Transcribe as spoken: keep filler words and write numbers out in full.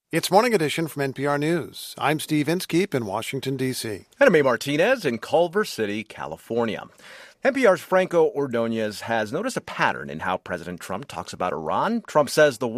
It's Morning Edition from N P R News. I'm Steve Inskeep in Washington, D C. And I'm A. Martinez in Culver City, California. N P R's Franco Ordonez has noticed a pattern in how President Trump talks about Iran. Trump says the